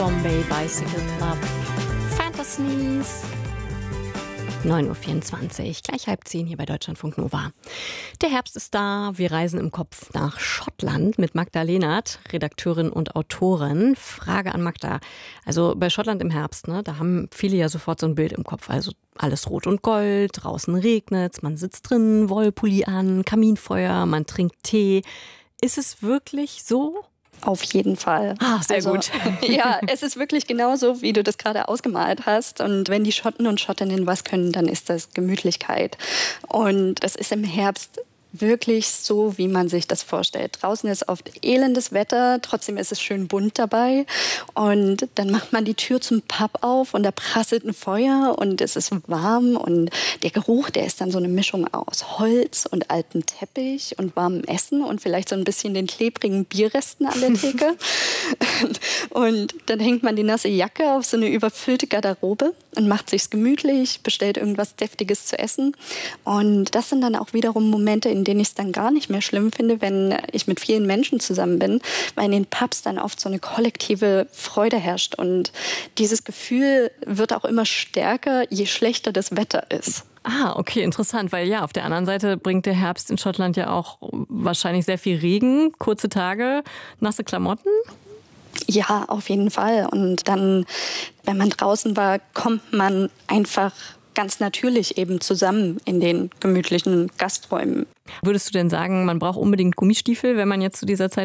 Bombay Bicycle Club. Fantasies. 9.24 Uhr, gleich 9:30 hier bei Deutschlandfunk Nova. Der Herbst ist da, wir reisen im Kopf nach Schottland mit Magda Lehnert, Redakteurin und Autorin. Frage an Magda, also bei Schottland im Herbst, ne, da haben viele ja sofort so ein Bild im Kopf, also alles rot und gold, draußen regnet's, man sitzt drin, Wollpulli an, Kaminfeuer, man trinkt Tee. Ist es wirklich so? Auf jeden Fall. Sehr gut. Ja, es ist wirklich genauso, wie du das gerade ausgemalt hast. Und wenn die Schotten und Schottinnen was können, dann ist das Gemütlichkeit. Und das ist im Herbst wirklich so, wie man sich das vorstellt. Draußen ist oft elendes Wetter, trotzdem ist es schön bunt dabei. Und dann macht man die Tür zum Pub auf und da prasselt ein Feuer und es ist warm. Und der Geruch, der ist dann so eine Mischung aus Holz und altem Teppich und warmem Essen und vielleicht so ein bisschen den klebrigen Bierresten an der Theke. Und dann hängt man die nasse Jacke auf so eine überfüllte Garderobe und macht sich's gemütlich, bestellt irgendwas Deftiges zu essen. Und das sind dann auch wiederum Momente, in denen ich es dann gar nicht mehr schlimm finde, wenn ich mit vielen Menschen zusammen bin, weil in den Pubs dann oft so eine kollektive Freude herrscht. Und dieses Gefühl wird auch immer stärker, je schlechter das Wetter ist. Okay, interessant, weil ja, auf der anderen Seite bringt der Herbst in Schottland ja auch wahrscheinlich sehr viel Regen, kurze Tage, nasse Klamotten. Ja, auf jeden Fall. Und dann, wenn man draußen war, kommt man einfach ganz natürlich eben zusammen in den gemütlichen Gasträumen. Würdest du denn sagen, man braucht unbedingt Gummistiefel, wenn man jetzt zu dieser Zeit